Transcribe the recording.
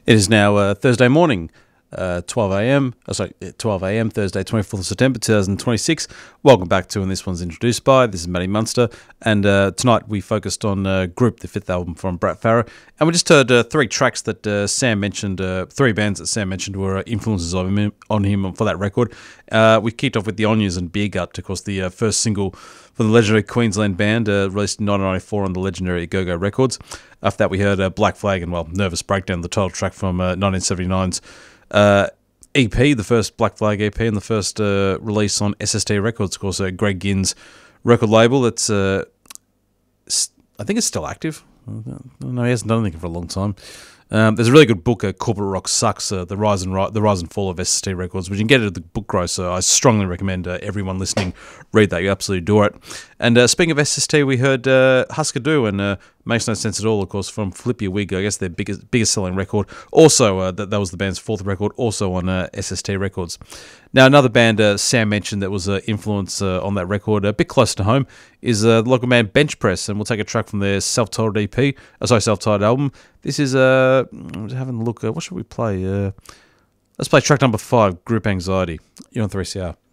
It is now Thursday morning, 12 a.m. 12 a.m. Thursday, 24th of September 2026. Welcome back to And This One's Introduced By. This is Matty Munster, and tonight we focused on Group, the fifth album from Brad Farah, and we just heard three tracks that Sam mentioned, three bands that Sam mentioned were influences on him for that record. We kicked off with The Onyas and Beer Gut, of course, the first single from the legendary Queensland band, released in 1994 on the legendary Go-Go Records. After that, we heard Black Flag and, Nervous Breakdown, the title track from 1979's EP, the first Black Flag EP, and the first release on SST Records, of course, Greg Ginn's record label. That's, I think it's still active. No, he hasn't done anything for a long time. There's a really good book, Corporate Rock Sucks, the rise and fall of SST Records, which you can get at the book gross, so I strongly recommend everyone listening read that. You absolutely do it. And speaking of SST, we heard Husker Du, and Makes No Sense at All, of course, from Flip Your Wig, I guess their biggest selling record. Also, that was the band's fourth record, also on SST Records. Now, another band Sam mentioned that was an influence on that record, a bit close to home, is the local band Bench Press, and we'll take a track from their self-titled self-titled album. This is, I'm having a look, what should we play? Let's play track number 5, Group Anxiety. You're on 3CR.